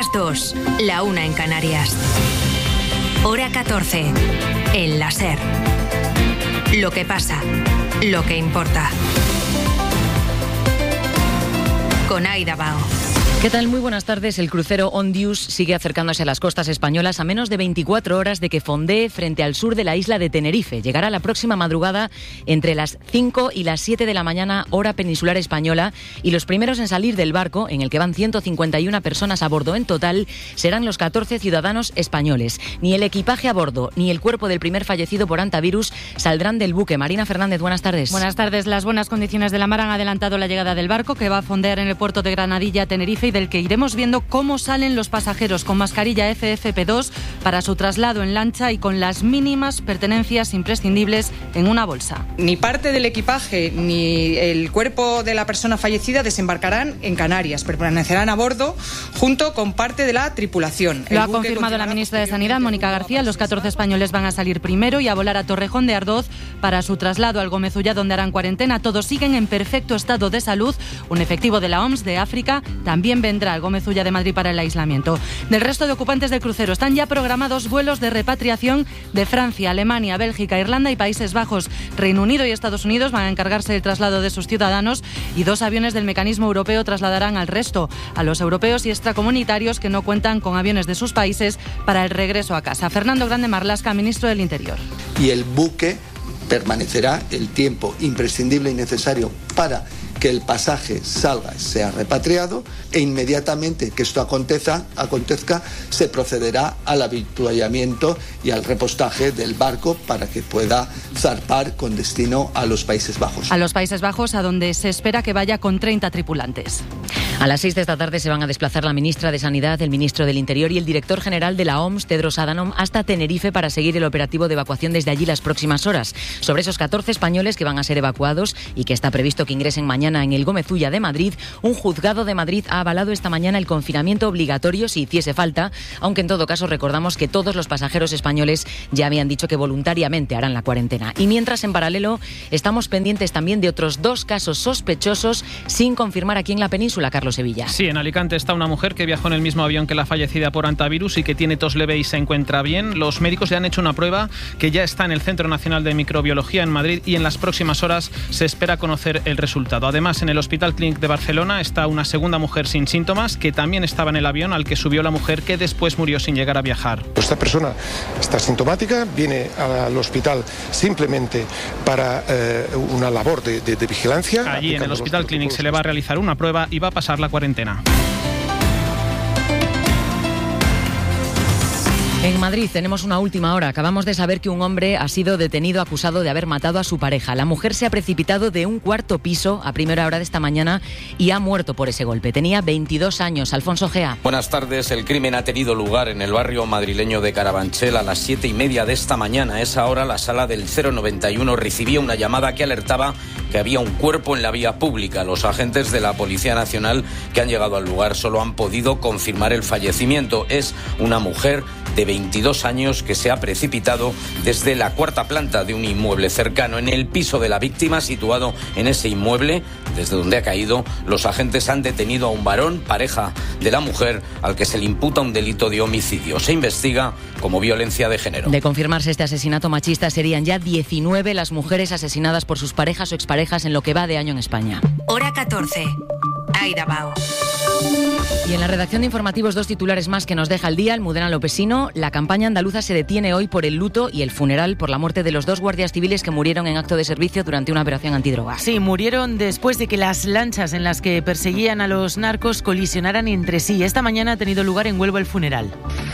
las 2, la 1 en Canarias. Hora 14, en la SER. Lo que pasa, lo que importa. Con Aida Bao. ¿Qué tal? Muy buenas tardes. El crucero Ondius sigue acercándose a las costas españolas a menos de 24 horas de que fondee frente al sur de la isla de Tenerife. Llegará la próxima madrugada entre las 5 y las 7 de la mañana, hora peninsular española, y los primeros en salir del barco, en el que van 151 personas a bordo en total, serán los 14 ciudadanos españoles. Ni el equipaje a bordo ni el cuerpo del primer fallecido por hantavirus saldrán del buque. Marina Fernández, buenas tardes. Buenas tardes. Las buenas condiciones de la mar han adelantado la llegada del barco, que va a fondear en el puerto de Granadilla, Tenerife, y del que iremos viendo cómo salen los pasajeros con mascarilla FFP2 para su traslado en lancha y con las mínimas pertenencias imprescindibles en una bolsa. Ni parte del equipaje ni el cuerpo de la persona fallecida desembarcarán en Canarias, permanecerán a bordo junto con parte de la tripulación. Lo ha confirmado la ministra de Sanidad, Mónica García. Los 14 españoles van a salir primero y a volar a Torrejón de Ardoz para su traslado al Gómez-Ullá, donde harán cuarentena. Todos siguen en perfecto estado de salud. Un efectivo de la OMS de África también vendrá al Gómez-Ullá de Madrid para el aislamiento. Del resto de ocupantes del crucero están ya programados vuelos de repatriación de Francia, Alemania, Bélgica, Irlanda y Países Bajos. Reino Unido y Estados Unidos van a encargarse del traslado de sus ciudadanos y 2 aviones del mecanismo europeo trasladarán al resto, a los europeos y extracomunitarios que no cuentan con aviones de sus países para el regreso a casa. Fernando Grande Marlaska, ministro del Interior. Y el buque permanecerá el tiempo imprescindible y necesario para que el pasaje salga, sea repatriado, e inmediatamente que esto acontezca, se procederá al avituallamiento y al repostaje del barco para que pueda zarpar con destino a los Países Bajos. A los Países Bajos, a donde se espera que vaya con 30 tripulantes. A las 6 de esta tarde se van a desplazar la ministra de Sanidad, el ministro del Interior y el director general de la OMS, Tedros Adhanom, hasta Tenerife para seguir el operativo de evacuación desde allí las próximas horas. Sobre esos 14 españoles que van a ser evacuados y que está previsto que ingresen mañana en el Gómez-Ullá de Madrid, un juzgado de Madrid ha avalado esta mañana el confinamiento obligatorio si hiciese falta, aunque en todo caso recordamos que todos los pasajeros españoles ya habían dicho que voluntariamente harán la cuarentena. Y mientras, en paralelo, estamos pendientes también de otros 2 casos sospechosos sin confirmar aquí en la península, Carlos Sevilla. Sí, en Alicante está una mujer que viajó en el mismo avión que la fallecida por hantavirus y que tiene tos leve y se encuentra bien. Los médicos le han hecho una prueba que ya está en el Centro Nacional de Microbiología en Madrid y en las próximas horas se espera conocer el resultado. Además, en el Hospital Clínic de Barcelona está una segunda mujer sin síntomas que también estaba en el avión al que subió la mujer, que después murió sin llegar a viajar. Esta persona está sintomática, viene al hospital simplemente para una labor de vigilancia. Allí en el Hospital Clínic se le va a realizar una prueba y va a pasar la cuarentena. En Madrid tenemos una última hora. Acabamos de saber que un hombre ha sido detenido acusado de haber matado a su pareja. La mujer se ha precipitado de un 4º piso a primera hora de esta mañana y ha muerto por ese golpe. Tenía 22 años. Alfonso Gea. Buenas tardes. El crimen ha tenido lugar en el barrio madrileño de Carabanchel a las 7:30 de esta mañana. A esa hora la sala del 091 recibía una llamada que alertaba que había un cuerpo en la vía pública. Los agentes de la Policía Nacional que han llegado al lugar solo han podido confirmar el fallecimiento. Es una mujer de 22 años que se ha precipitado desde la 4ª planta de un inmueble cercano. En el piso de la víctima, situado en ese inmueble, desde donde ha caído, los agentes han detenido a un varón, pareja de la mujer, al que se le imputa un delito de homicidio. Se investiga como violencia de género. De confirmarse este asesinato machista, serían ya 19 las mujeres asesinadas por sus parejas o exparejas en lo que va de año en España. Hora 14. Aida Bao. Y en la redacción de informativos 2 titulares más que nos deja el día. Almudena Lopesino. La campaña andaluza se detiene hoy por el luto y el funeral por la muerte de los 2 guardias civiles que murieron en acto de servicio durante una operación antidrogas. Sí, murieron después de que las lanchas en las que perseguían a los narcos colisionaran entre sí. Esta mañana ha tenido lugar en Huelva el funeral.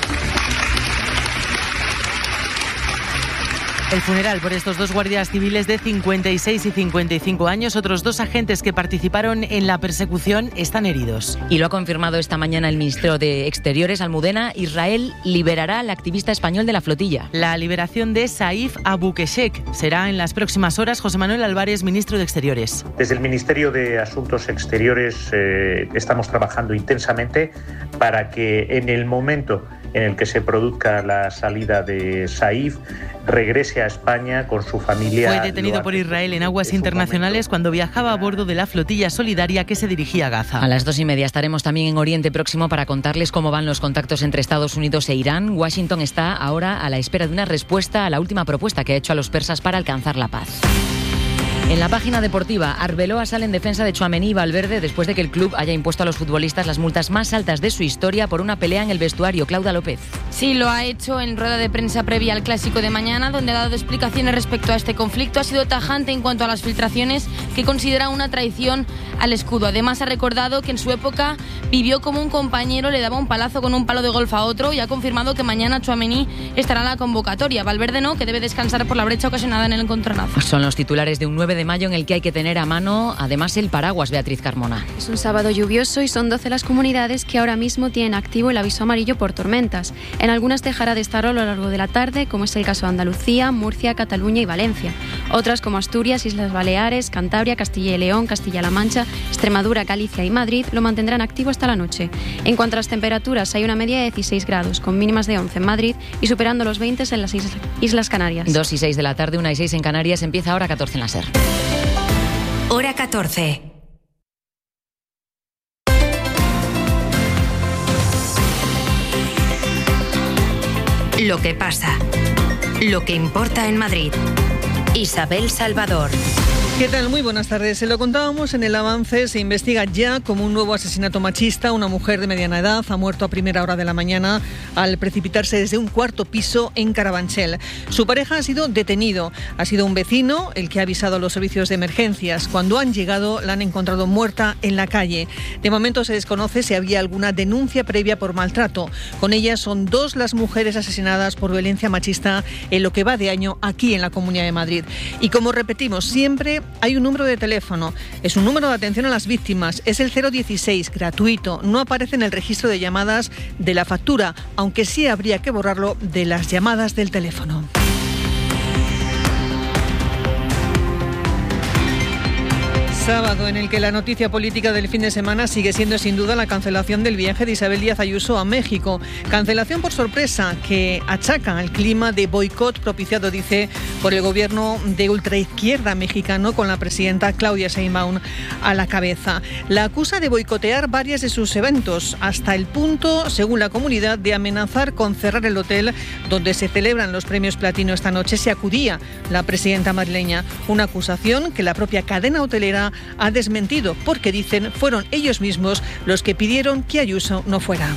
El funeral por estos 2 guardias civiles de 56 y 55 años. Otros 2 agentes que participaron en la persecución están heridos. Y lo ha confirmado esta mañana el ministro de Exteriores, Almudena. Israel liberará al activista español de la flotilla. La liberación de Saif Abukeshek será en las próximas horas. José Manuel Álvarez, ministro de Exteriores. Desde el Ministerio de Asuntos Exteriores estamos trabajando intensamente para que en el momento en el que se produzca la salida de Saif regrese a España con su familia. Fue detenido por Israel en aguas internacionales cuando viajaba a bordo de la flotilla solidaria que se dirigía a Gaza. A las 2:30 estaremos también en Oriente Próximo para contarles cómo van los contactos entre Estados Unidos e Irán. Washington está ahora a la espera de una respuesta a la última propuesta que ha hecho a los persas para alcanzar la paz. En la página deportiva, Arbeloa sale en defensa de Tchouaméni y Valverde después de que el club haya impuesto a los futbolistas las multas más altas de su historia por una pelea en el vestuario. Claudia López. Sí, lo ha hecho en rueda de prensa previa al Clásico de mañana, donde ha dado explicaciones respecto a este conflicto. Ha sido tajante en cuanto a las filtraciones que considera una traición al escudo. Además, ha recordado que en su época vivió como un compañero le daba un palazo con un palo de golf a otro y ha confirmado que mañana Tchouaméni estará en la convocatoria. Valverde no, que debe descansar por la brecha ocasionada en el encontronazo. Son los titulares de un 9 de mayo en el que hay que tener a mano, además, el paraguas, Beatriz Carmona. Es un sábado lluvioso y son 12 las comunidades que ahora mismo tienen activo el aviso amarillo por tormentas. En algunas dejará de estar a lo largo de la tarde, como es el caso de Andalucía, Murcia, Cataluña y Valencia. Otras, como Asturias, Islas Baleares, Cantabria, Castilla y León, Castilla-La Mancha, Extremadura, Galicia y Madrid, lo mantendrán activo hasta la noche. En cuanto a las temperaturas, hay una media de 16 grados, con mínimas de 11 en Madrid y superando los 20 en las Islas Canarias. 2:06 de la tarde, 1:06 en Canarias, empieza Hora 14 en la SER. Hora 14. Lo que pasa. Lo que importa en Madrid. Isabel Salvador. ¿Qué tal? Muy buenas tardes. Se lo contábamos en el avance. Se investiga ya como un nuevo asesinato machista. Una mujer de mediana edad ha muerto a primera hora de la mañana al precipitarse desde un cuarto piso en Carabanchel. Su pareja ha sido detenido. Ha sido un vecino el que ha avisado a los servicios de emergencias. Cuando han llegado, la han encontrado muerta en la calle. De momento se desconoce si había alguna denuncia previa por maltrato. Con ella son 2 las mujeres asesinadas por violencia machista en lo que va de año aquí en la Comunidad de Madrid. Y como repetimos siempre, hay un número de teléfono, es un número de atención a las víctimas, es el 016, gratuito, no aparece en el registro de llamadas de la factura, aunque sí habría que borrarlo de las llamadas del teléfono. Sábado en el que la noticia política del fin de semana sigue siendo sin duda la cancelación del viaje de Isabel Díaz Ayuso a México. Cancelación por sorpresa que achaca al clima de boicot propiciado, dice, por el gobierno de ultraizquierda mexicano con la presidenta Claudia Sheinbaum a la cabeza. La acusa de boicotear varios de sus eventos, hasta el punto, según la comunidad, de amenazar con cerrar el hotel donde se celebran los premios Platino esta noche si acudía la presidenta madrileña. Una acusación que la propia cadena hotelera ha desmentido porque dicen fueron ellos mismos los que pidieron que Ayuso no fuera.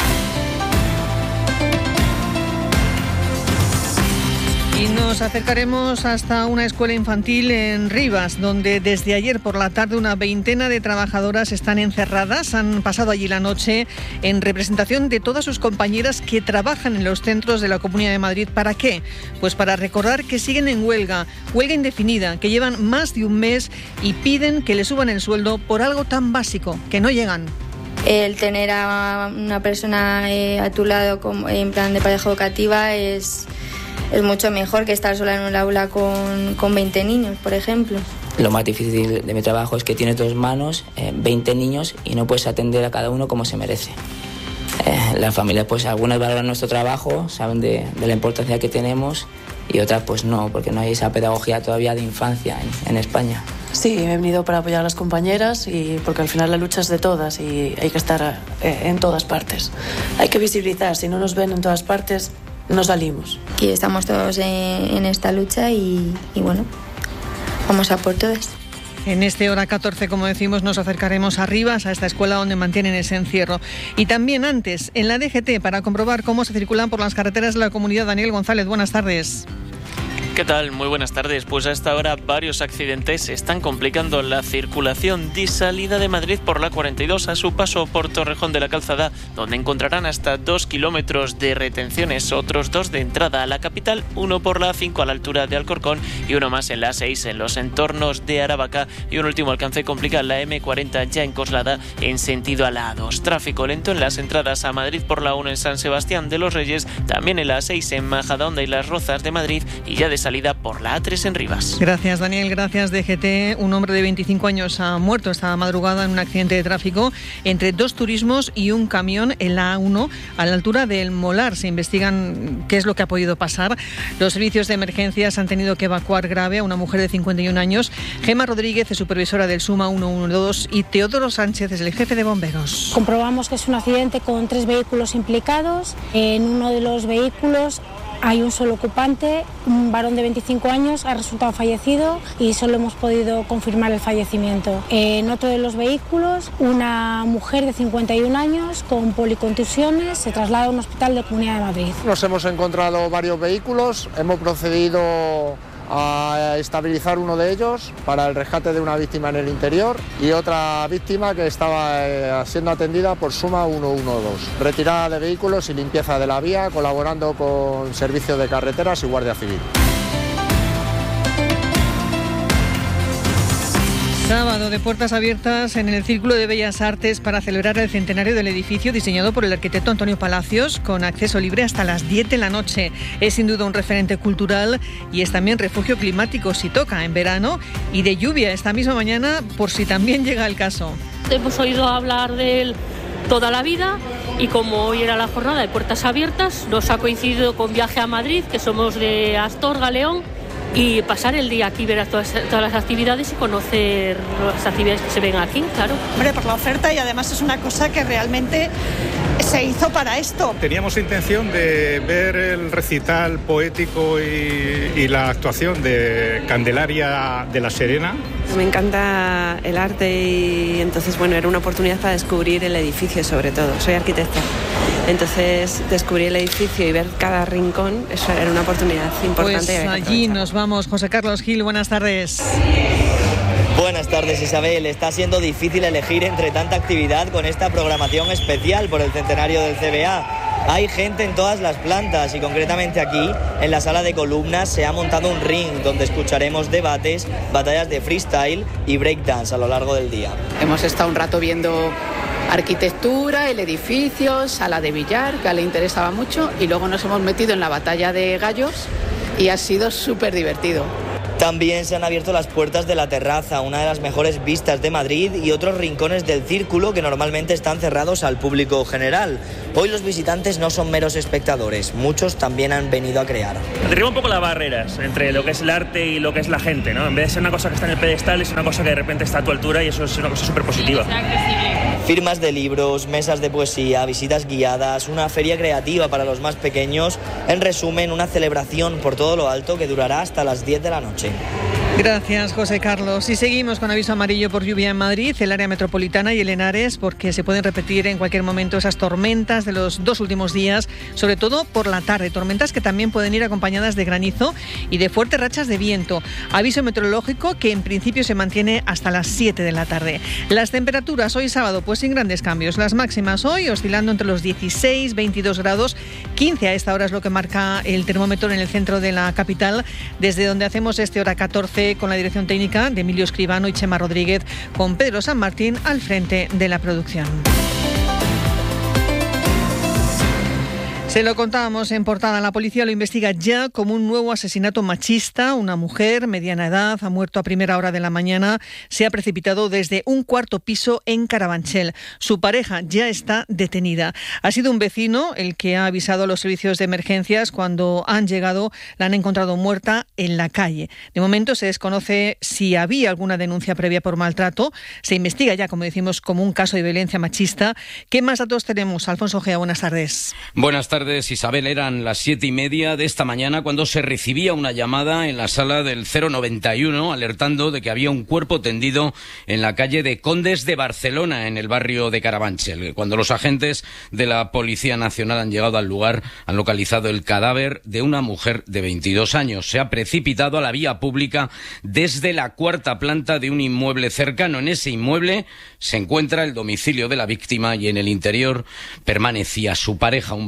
Y nos acercaremos hasta una escuela infantil en Rivas, donde desde ayer por la tarde una veintena de trabajadoras están encerradas. Han pasado allí la noche en representación de todas sus compañeras que trabajan en los centros de la Comunidad de Madrid. ¿Para qué? Pues para recordar que siguen en huelga indefinida, que llevan más de un mes y piden que les suban el sueldo por algo tan básico, que no llegan. El tener a una persona a tu lado en plan de pareja educativa es mucho mejor que estar sola en un aula con 20 niños, por ejemplo. Lo más difícil de mi trabajo es que tienes 2 manos, 20 niños y no puedes atender a cada uno como se merece. Las familias, pues algunas valoran nuestro trabajo, saben de la importancia que tenemos y otras pues no, porque no hay esa pedagogía todavía de infancia en España. Sí, he venido para apoyar a las compañeras y porque al final la lucha es de todas y hay que estar en todas partes. Hay que visibilizar, si no nos ven en todas partes, no salimos. Aquí estamos todos en esta lucha y bueno, vamos a por todas. En este Hora 14, como decimos, nos acercaremos a Rivas, a esta escuela donde mantienen ese encierro. Y también antes, en la DGT, para comprobar cómo se circulan por las carreteras de la comunidad. Daniel González, buenas tardes. ¿Qué tal? Muy buenas tardes. Pues a esta hora varios accidentes están complicando la circulación de salida de Madrid por la 42 a su paso por Torrejón de la Calzada, donde encontrarán hasta 2 kilómetros de retenciones, otros 2 de entrada a la capital, 1 por la A5 a la altura de Alcorcón y 1 más en la A6 en los entornos de Aravaca, y un último alcance complica la M40 ya en Coslada en sentido a la A2. Tráfico lento en las entradas a Madrid por la 1 en San Sebastián de los Reyes, también en la A6 en Majadahonda y Las Rozas de Madrid, y ya de salida por la A3 en Rivas. Gracias, Daniel. Gracias, DGT. Un hombre de 25 años ha muerto esta madrugada en un accidente de tráfico entre dos turismos y un camión en la A1 a la altura del Molar. Se investigan qué es lo que ha podido pasar. Los servicios de emergencias han tenido que evacuar grave a una mujer de 51 años. Gemma Rodríguez es supervisora del SUMA 112 y Teodoro Sánchez es el jefe de bomberos. Comprobamos que es un accidente con 3 vehículos implicados. En uno de los vehículos hay un solo ocupante, un varón de 25 años, ha resultado fallecido y solo hemos podido confirmar el fallecimiento. En otro de los vehículos, una mujer de 51 años con policontusiones se traslada a un hospital de Comunidad de Madrid. Nos hemos encontrado varios vehículos, hemos procedido a estabilizar uno de ellos para el rescate de una víctima en el interior y otra víctima que estaba siendo atendida por SUMA 112. Retirada de vehículos y limpieza de la vía, colaborando con servicios de carreteras y Guardia Civil. Sábado de puertas abiertas en el Círculo de Bellas Artes para celebrar el centenario del edificio diseñado por el arquitecto Antonio Palacios, con acceso libre hasta las 10 de la noche. Es sin duda un referente cultural y es también refugio climático si toca en verano, y de lluvia esta misma mañana por si también llega el caso. Hemos oído hablar de él toda la vida y como hoy era la jornada de puertas abiertas, nos ha coincidido con viaje a Madrid, que somos de Astorga, León, y pasar el día aquí, ver todas las actividades y conocer las actividades que se ven aquí, claro. Hombre, por la oferta, y además es una cosa que realmente se hizo para esto. Teníamos intención de ver el recital poético y la actuación de Candelaria de la Serena. Me encanta el arte y entonces, bueno, era una oportunidad para descubrir el edificio sobre todo. Soy arquitecta. Entonces, descubrir el edificio y ver cada rincón, eso era una oportunidad importante. Pues allí nos vamos. José Carlos Gil, buenas tardes. Buenas tardes, Isabel. Está siendo difícil elegir entre tanta actividad con esta programación especial por el centenario del CBA. Hay gente en todas las plantas y concretamente aquí, en la sala de columnas, se ha montado un ring donde escucharemos debates, batallas de freestyle y breakdance a lo largo del día. Hemos estado un rato viendo arquitectura, el edificio, sala de billar, que le interesaba mucho, y luego nos hemos metido en la batalla de gallos y ha sido súper divertido. También se han abierto las puertas de la terraza, una de las mejores vistas de Madrid, y otros rincones del círculo que normalmente están cerrados al público general. Hoy los visitantes no son meros espectadores, muchos también han venido a crear. Derriba un poco las barreras entre lo que es el arte y lo que es la gente, ¿no? En vez de ser una cosa que está en el pedestal, es una cosa que de repente está a tu altura y eso es una cosa súper positiva. Firmas de libros, mesas de poesía, visitas guiadas, una feria creativa para los más pequeños. En resumen, una celebración por todo lo alto que durará hasta las 10 de la noche. Gracias, José Carlos. Y seguimos con aviso amarillo por lluvia en Madrid, el área metropolitana y el Henares, porque se pueden repetir en cualquier momento esas tormentas de los 2 últimos días, sobre todo por la tarde. Tormentas que también pueden ir acompañadas de granizo y de fuertes rachas de viento. Aviso meteorológico que en principio se mantiene hasta las 7 de la tarde. Las temperaturas hoy sábado, pues sin grandes cambios. Las máximas hoy oscilando entre los 16, 22 grados. 15 a esta hora es lo que marca el termómetro en el centro de la capital, desde donde hacemos hora 14 con la dirección técnica de Emilio Escribano y Chema Rodríguez, con Pedro San Martín al frente de la producción. Se lo contábamos en portada. La policía lo investiga ya como un nuevo asesinato machista. Una mujer, mediana edad, ha muerto a primera hora de la mañana. Se ha precipitado desde un 4º piso en Carabanchel. Su pareja ya está detenida. Ha sido un vecino el que ha avisado a los servicios de emergencias. Cuando han llegado, la han encontrado muerta en la calle. De momento se desconoce si había alguna denuncia previa por maltrato. Se investiga ya, como decimos, como un caso de violencia machista. ¿Qué más datos tenemos? Alfonso Gea, buenas tardes. Buenas tardes, Isabel. Eran las 7:30 de esta mañana cuando se recibía una llamada en la sala del 091 alertando de que había un cuerpo tendido en la calle de Condes de Barcelona, en el barrio de Carabanchel. Cuando los agentes de la Policía Nacional han llegado al lugar, han localizado el cadáver de una mujer de 22 años. Se ha precipitado a la vía pública desde la 4ª planta de un inmueble cercano. En ese inmueble se encuentra el domicilio de la víctima y en el interior permanecía su pareja, un varón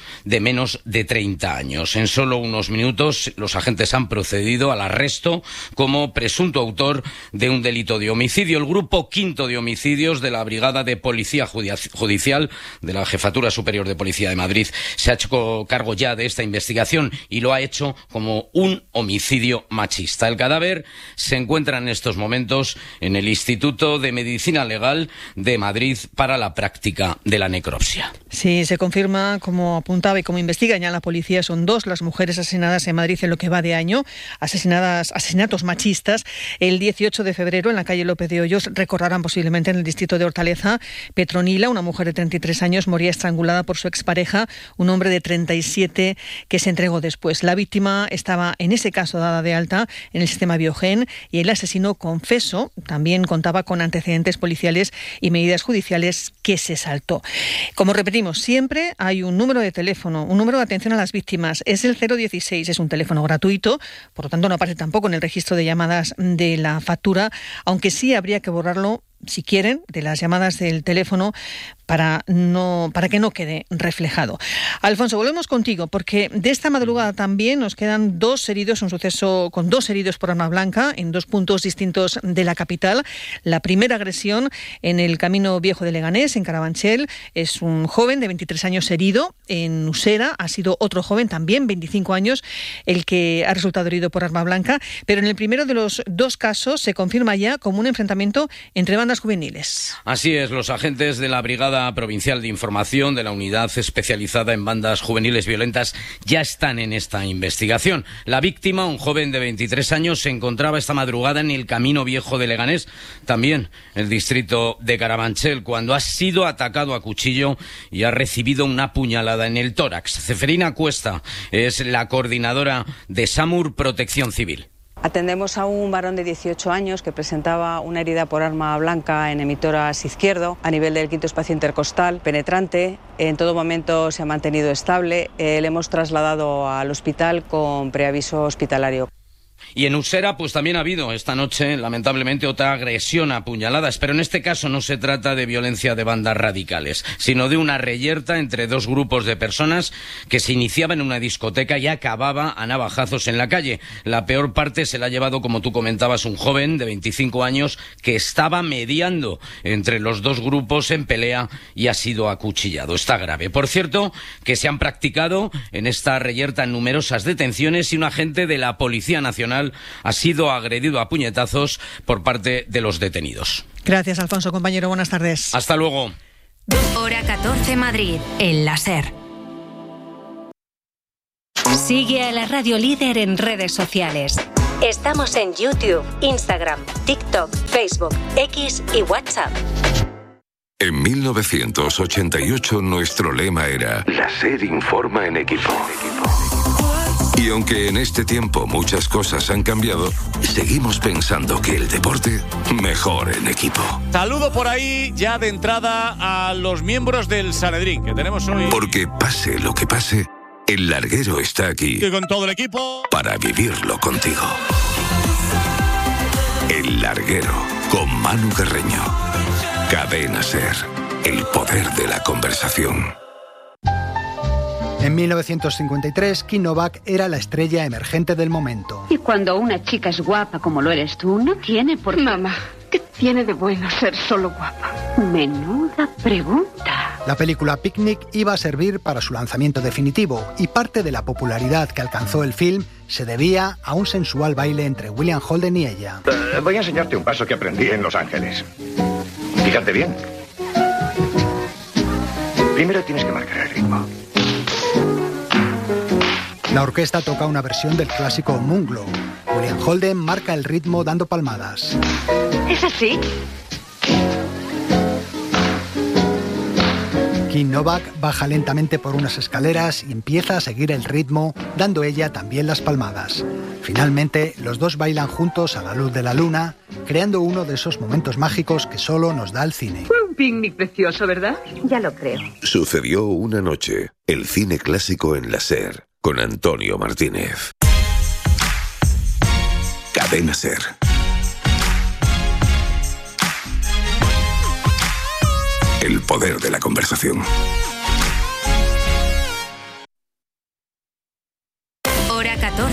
de menos de 30 años. En solo unos minutos los agentes han procedido al arresto como presunto autor de un delito de homicidio. El Grupo Quinto de Homicidios de la Brigada de Policía Judicial de la Jefatura Superior de Policía de Madrid se ha hecho cargo ya de esta investigación y lo ha hecho como un homicidio machista. El cadáver se encuentra en estos momentos en el Instituto de Medicina Legal de Madrid para la práctica de la necropsia. Sí, se confirma, como apuntaba y como investiga ya la policía, son 2 las mujeres asesinadas en Madrid en lo que va de año, asesinatos machistas. El 18 de febrero en la calle López de Hoyos, recordarán posiblemente en el distrito de Hortaleza, Petronila, una mujer de 33 años, moría estrangulada por su expareja, un hombre de 37 que se entregó después. La víctima estaba en ese caso dada de alta en el sistema Biogen y el asesino confeso también contaba con antecedentes policiales y medidas judiciales que se saltó. Como repetimos, siempre hay un número de teléfono, un número de atención a las víctimas. Es el 016, es un teléfono gratuito, por lo tanto no aparece tampoco en el registro de llamadas de la factura, aunque sí habría que borrarlo, si quieren, de las llamadas del teléfono para que no quede reflejado. Alfonso, volvemos contigo, porque de esta madrugada también nos quedan 2 heridos, un suceso con 2 heridos por arma blanca en 2 puntos distintos de la capital. La primera agresión en el Camino Viejo de Leganés, en Carabanchel, es un joven de 23 años herido. En Usera ha sido otro joven, también 25 años, el que ha resultado herido por arma blanca, pero en el primero de los 2 casos se confirma ya como un enfrentamiento entre bandas juveniles. Así es, los agentes de la Brigada Provincial de Información de la Unidad Especializada en Bandas Juveniles Violentas ya están en esta investigación. La víctima, un joven de 23 años, se encontraba esta madrugada en el Camino Viejo de Leganés, también el distrito de Carabanchel, cuando ha sido atacado a cuchillo y ha recibido una puñalada en el tórax. Ceferina Cuesta es la coordinadora de SAMUR Protección Civil. Atendemos a un varón de 18 años que presentaba una herida por arma blanca en hemitórax izquierdo a nivel del quinto espacio intercostal, penetrante. En todo momento se ha mantenido estable. Le hemos trasladado al hospital con preaviso hospitalario. Y en Usera, pues también ha habido esta noche, lamentablemente, otra agresión a puñaladas, pero en este caso no se trata de violencia de bandas radicales, sino de una reyerta entre 2 grupos de personas que se iniciaba en una discoteca y acababa a navajazos en la calle. La peor parte se la ha llevado, como tú comentabas, un joven de 25 años que estaba mediando entre los 2 grupos en pelea y ha sido acuchillado. Está grave. Por cierto, que se han practicado en esta reyerta numerosas detenciones y un agente de la Policía Nacional ha sido agredido a puñetazos por parte de los detenidos. Gracias, Alfonso, compañero. Buenas tardes. Hasta luego. Hora 14 Madrid, en la SER. Sigue a la Radio Líder en redes sociales. Estamos en YouTube, Instagram, TikTok, Facebook, X y WhatsApp. En 1988 nuestro lema era La SER informa en equipo. Y aunque en este tiempo muchas cosas han cambiado, seguimos pensando que el deporte mejor en equipo. Saludo por ahí ya de entrada a los miembros del Sanedrín que tenemos hoy. Porque pase lo que pase, el larguero está aquí. Y con todo el equipo. Para vivirlo contigo. El larguero con Manu Carreño. Cadena SER. El poder de la conversación. En 1953, Kim Novak era la estrella emergente del momento. Y cuando una chica es guapa como lo eres tú, no tiene por qué... Mamá, ¿qué tiene de bueno ser solo guapa? Menuda pregunta. La película Picnic iba a servir para su lanzamiento definitivo y parte de la popularidad que alcanzó el film se debía a un sensual baile entre William Holden y ella. Voy a enseñarte un paso que aprendí en Los Ángeles. Fíjate bien. Primero tienes que marcar el ritmo. La orquesta toca una versión del clásico Moonglow. William Holden marca el ritmo dando palmadas. ¿Es así? Kim Novak baja lentamente por unas escaleras y empieza a seguir el ritmo, dando ella también las palmadas. Finalmente, los 2 bailan juntos a la luz de la luna, creando uno de esos momentos mágicos que solo nos da el cine. Fue un picnic precioso, ¿verdad? Ya lo creo. Sucedió una noche, el cine clásico en la SER, con Antonio Martínez. Cadena SER. El poder de la conversación.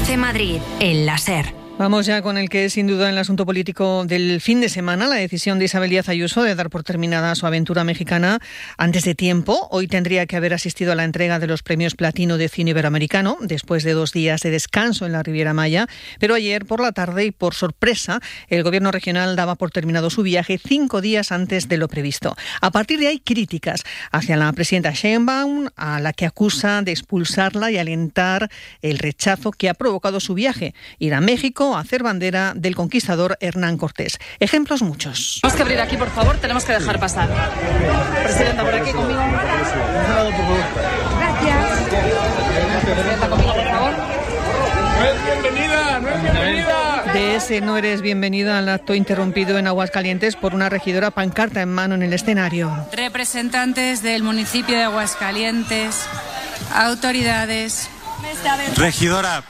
Conoce Madrid en la SER. Vamos ya con el que es sin duda el asunto político del fin de semana, la decisión de Isabel Díaz Ayuso de dar por terminada su aventura mexicana antes de tiempo. Hoy tendría que haber asistido a la entrega de los premios Platino de Cine Iberoamericano, después de 2 días de descanso en la Riviera Maya, pero ayer por la tarde y por sorpresa, el gobierno regional daba por terminado su viaje 5 días antes de lo previsto. A partir de ahí, críticas hacia la presidenta Sheinbaum, a la que acusa de expulsarla y alentar el rechazo que ha provocado su viaje, ir a México a hacer bandera del conquistador Hernán Cortés. Ejemplos muchos. Tenemos que abrir aquí, por favor, tenemos que dejar pasar. Presidenta, por aquí conmigo. Gracias. Presidenta, conmigo, por favor. No es bienvenida, no es bienvenida. De ese no eres bienvenida al acto interrumpido en Aguascalientes por una regidora, pancarta en mano en el escenario. Representantes del municipio de Aguascalientes, autoridades. Regidora.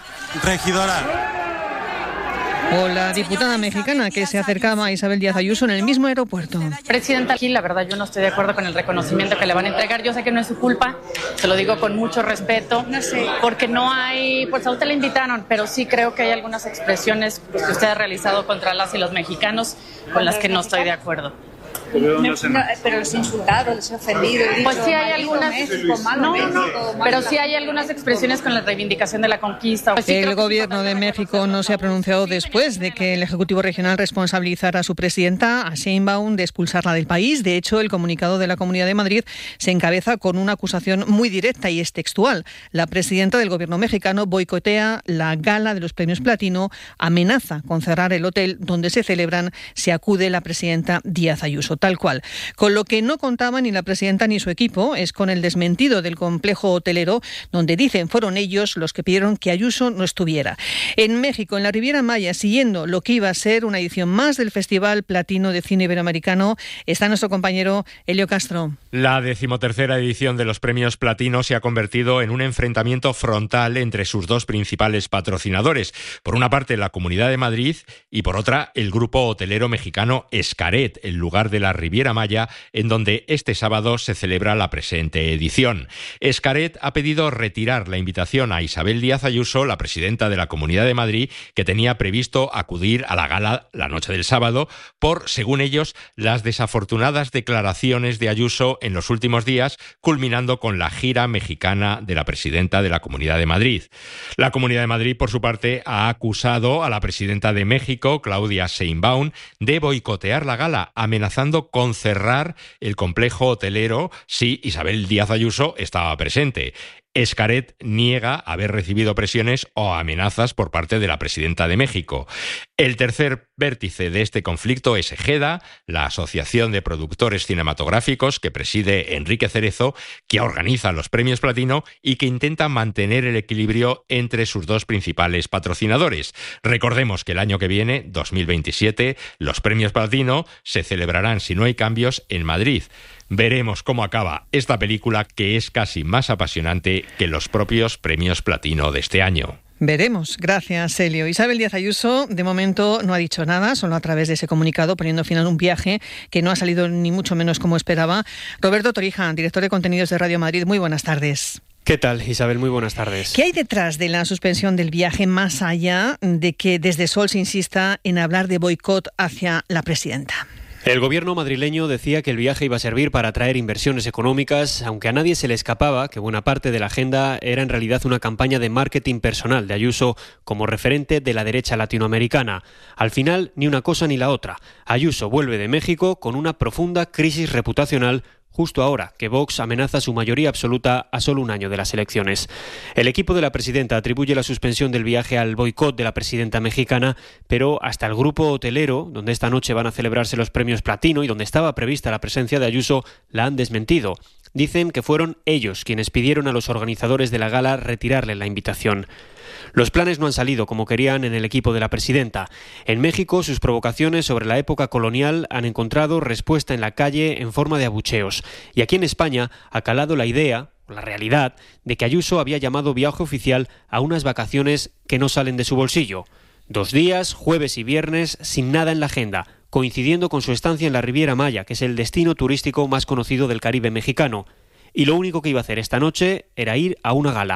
O la diputada mexicana que se acercaba a Isabel Díaz Ayuso en el mismo aeropuerto. Presidenta, aquí la verdad yo no estoy de acuerdo con el reconocimiento que le van a entregar. Yo sé que no es su culpa, se lo digo con mucho respeto, porque no hay, pues a usted le invitaron, pero sí creo que hay algunas expresiones pues, que usted ha realizado contra las y los mexicanos con las que no estoy de acuerdo. Pero los insultados, los ofendidos. Pues sí hay algunas, pero sí hay algunas expresiones con la reivindicación de la conquista. Pues sí, el gobierno de México no se ha pronunciado después de que el Ejecutivo Regional responsabilizara a su presidenta, a Sheinbaum, de expulsarla del país. De hecho, el comunicado de la Comunidad de Madrid se encabeza con una acusación muy directa y es textual. La presidenta del gobierno mexicano boicotea la gala de los premios Platino, amenaza con cerrar el hotel donde se celebran si acude la presidenta Díaz Ayuso. Tal cual. Con lo que no contaba ni la presidenta ni su equipo es con el desmentido del complejo hotelero, donde dicen fueron ellos los que pidieron que Ayuso no estuviera. En México, en la Riviera Maya, siguiendo lo que iba a ser una edición más del Festival Platino de Cine Iberoamericano, está nuestro compañero Helio Castro. La 13ª edición de los premios Platino se ha convertido en un enfrentamiento frontal entre sus 2 principales patrocinadores. Por una parte, la Comunidad de Madrid y por otra, el grupo hotelero mexicano Xcaret, el lugar de la Riviera Maya, en donde este sábado se celebra la presente edición. Xcaret ha pedido retirar la invitación a Isabel Díaz Ayuso, la presidenta de la Comunidad de Madrid, que tenía previsto acudir a la gala la noche del sábado, por, según ellos, las desafortunadas declaraciones de Ayuso en los últimos días, culminando con la gira mexicana de la presidenta de la Comunidad de Madrid. La Comunidad de Madrid, por su parte, ha acusado a la presidenta de México, Claudia Sheinbaum, de boicotear la gala, amenazando con cerrar el complejo hotelero si Isabel Díaz Ayuso estaba presente. Xcaret niega haber recibido presiones o amenazas por parte de la presidenta de México. El tercer vértice de este conflicto es EGEDA, la Asociación de Productores Cinematográficos que preside Enrique Cerezo, que organiza los premios Platino y que intenta mantener el equilibrio entre sus 2 principales patrocinadores. Recordemos que el año que viene, 2027, los premios Platino se celebrarán, si no hay cambios, en Madrid. Veremos cómo acaba esta película, que es casi más apasionante que los propios premios Platino de este año. Veremos. Gracias, Helio. Isabel Díaz Ayuso, de momento, no ha dicho nada, solo a través de ese comunicado, poniendo fin a un viaje que no ha salido ni mucho menos como esperaba. Roberto Torija, director de contenidos de Radio Madrid, muy buenas tardes. ¿Qué tal, Isabel? Muy buenas tardes. ¿Qué hay detrás de la suspensión del viaje, más allá de que desde Sol se insista en hablar de boicot hacia la presidenta? El gobierno madrileño decía que el viaje iba a servir para atraer inversiones económicas, aunque a nadie se le escapaba que buena parte de la agenda era en realidad una campaña de marketing personal de Ayuso como referente de la derecha latinoamericana. Al final, ni una cosa ni la otra. Ayuso vuelve de México con una profunda crisis reputacional justo ahora que Vox amenaza su mayoría absoluta a solo un año de las elecciones. El equipo de la presidenta atribuye la suspensión del viaje al boicot de la presidenta mexicana, pero hasta el grupo hotelero, donde esta noche van a celebrarse los premios Platino y donde estaba prevista la presencia de Ayuso, la han desmentido. Dicen que fueron ellos quienes pidieron a los organizadores de la gala retirarle la invitación. Los planes no han salido como querían en el equipo de la presidenta. En México, sus provocaciones sobre la época colonial han encontrado respuesta en la calle en forma de abucheos. Y aquí en España ha calado la idea, la realidad, de que Ayuso había llamado viaje oficial a unas vacaciones que no salen de su bolsillo. 2 días, jueves y viernes, sin nada en la agenda, coincidiendo con su estancia en la Riviera Maya, que es el destino turístico más conocido del Caribe mexicano. Y lo único que iba a hacer esta noche era ir a una gala.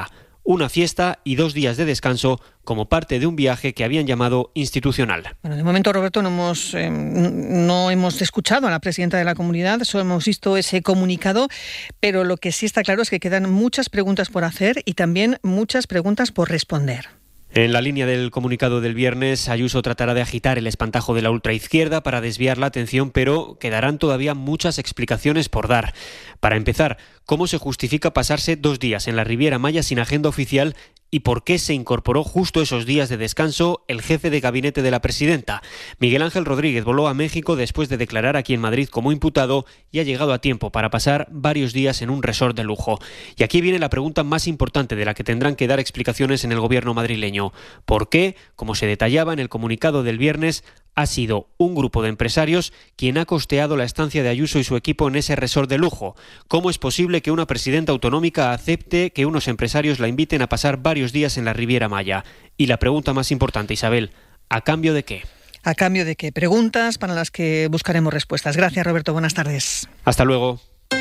una fiesta y 2 días de descanso como parte de un viaje que habían llamado institucional. Bueno, de momento, Roberto, no hemos escuchado a la presidenta de la comunidad, solo hemos visto ese comunicado, pero lo que sí está claro es que quedan muchas preguntas por hacer y también muchas preguntas por responder. En la línea del comunicado del viernes, Ayuso tratará de agitar el espantajo de la ultraizquierda para desviar la atención, pero quedarán todavía muchas explicaciones por dar. Para empezar, ¿cómo se justifica pasarse 2 días en la Riviera Maya sin agenda oficial y por qué se incorporó justo esos días de descanso el jefe de gabinete de la presidenta? Miguel Ángel Rodríguez voló a México después de declarar aquí en Madrid como imputado y ha llegado a tiempo para pasar varios días en un resort de lujo. Y aquí viene la pregunta más importante de la que tendrán que dar explicaciones en el gobierno madrileño. ¿Por qué, como se detallaba en el comunicado del viernes, ha sido un grupo de empresarios quien ha costeado la estancia de Ayuso y su equipo en ese resort de lujo? ¿Cómo es posible que una presidenta autonómica acepte que unos empresarios la inviten a pasar varios días en la Riviera Maya? Y la pregunta más importante, Isabel, ¿a cambio de qué? ¿A cambio de qué? Preguntas para las que buscaremos respuestas. Gracias, Roberto. Buenas tardes. Hasta luego.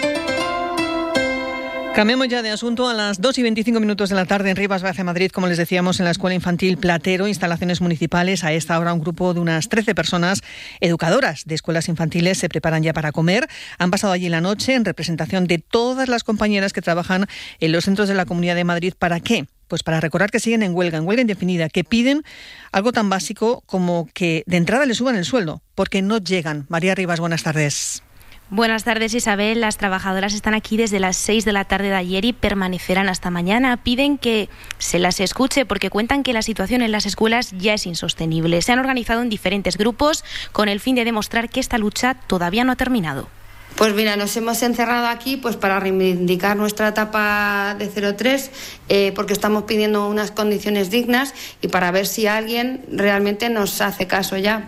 Cambiamos ya de asunto. A las 2:25 de la tarde en Rivas Vacia, Madrid, como les decíamos, en la Escuela Infantil Platero, instalaciones municipales. A esta hora un grupo de unas 13 personas, educadoras de escuelas infantiles, se preparan ya para comer. Han pasado allí la noche en representación de todas las compañeras que trabajan en los centros de la Comunidad de Madrid. ¿Para qué? Pues para recordar que siguen en huelga indefinida, que piden algo tan básico como que de entrada les suban el sueldo, porque no llegan. María Rivas, buenas tardes. Buenas tardes, Isabel. Las trabajadoras están aquí desde las 6 de la tarde de ayer y permanecerán hasta mañana. Piden que se las escuche porque cuentan que la situación en las escuelas ya es insostenible. Se han organizado en diferentes grupos con el fin de demostrar que esta lucha todavía no ha terminado. Pues mira, nos hemos encerrado aquí pues para reivindicar nuestra etapa de 03, porque estamos pidiendo unas condiciones dignas y para ver si alguien realmente nos hace caso ya.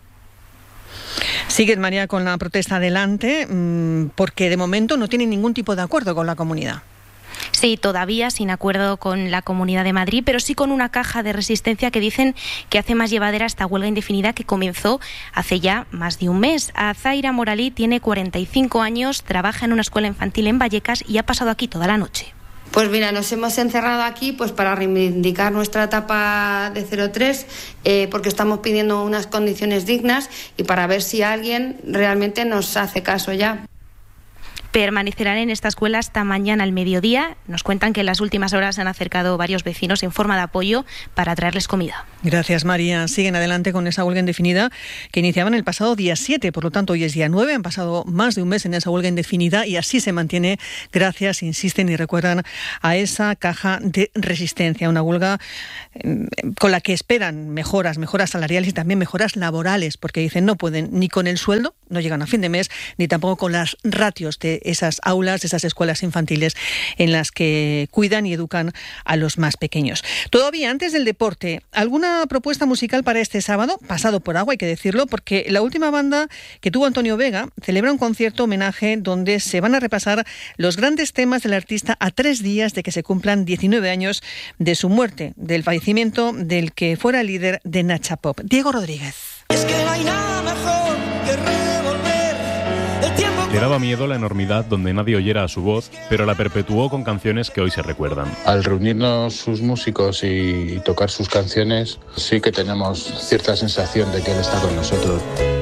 Sigues, María, con la protesta adelante, porque de momento no tienen ningún tipo de acuerdo con la comunidad. Sí, todavía sin acuerdo con la Comunidad de Madrid, pero sí con una caja de resistencia que dicen que hace más llevadera esta huelga indefinida que comenzó hace ya más de un mes. Azaira Moralí tiene 45 años, trabaja en una escuela infantil en Vallecas y ha pasado aquí toda la noche. Pues mira, nos hemos encerrado aquí pues para reivindicar nuestra etapa de 03, porque estamos pidiendo unas condiciones dignas y para ver si alguien realmente nos hace caso ya. Permanecerán en esta escuela hasta mañana al mediodía. Nos cuentan que en las últimas horas se han acercado varios vecinos en forma de apoyo para traerles comida. Gracias, María. Siguen adelante con esa huelga indefinida que iniciaban el pasado día 7, por lo tanto hoy es día 9. Han pasado más de un mes en esa huelga indefinida y así se mantiene gracias, insisten y recuerdan, a esa caja de resistencia. Una huelga con la que esperan mejoras salariales y también mejoras laborales, porque dicen no pueden ni con el sueldo, no llegan a fin de mes, ni tampoco con las ratios de esas aulas, esas escuelas infantiles en las que cuidan y educan a los más pequeños. Todavía antes del deporte, ¿alguna propuesta musical para este sábado? Pasado por agua, hay que decirlo, porque la última banda que tuvo Antonio Vega celebra un concierto homenaje donde se van a repasar los grandes temas del artista a 3 días de que se cumplan 19 años de su muerte, del fallecimiento del que fuera líder de Nacha Pop. Diego Rodríguez. Es que no hay nada mejor que revolver el tiempo. Le daba miedo la enormidad donde nadie oyera su voz, pero la perpetuó con canciones que hoy se recuerdan. Al reunirnos sus músicos y tocar sus canciones, sí que tenemos cierta sensación de que él está con nosotros.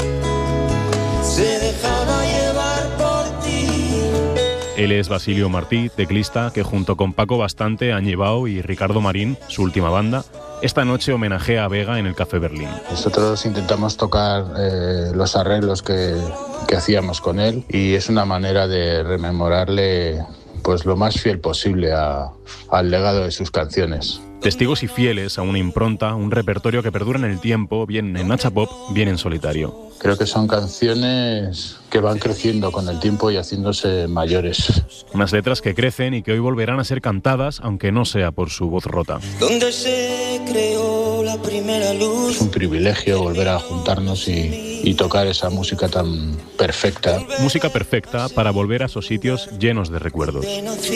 Se dejaba llevar por ti. Él es Basilio Martí, teclista, que junto con Paco Bastante, Añebao y Ricardo Marín, su última banda, esta noche homenajea a Vega en el Café Berlín. Nosotros intentamos tocar los arreglos que hacíamos con él y es una manera de rememorarle pues lo más fiel posible al legado de sus canciones. Testigos y fieles a una impronta, un repertorio que perdura en el tiempo, bien en Nacha Pop, bien en solitario. Creo que son canciones que van creciendo con el tiempo y haciéndose mayores. Unas letras que crecen y que hoy volverán a ser cantadas, aunque no sea por su voz rota. Donde se creó la primera luz. Es un privilegio volver a juntarnos y tocar esa música tan perfecta. Música perfecta para volver a esos sitios llenos de recuerdos.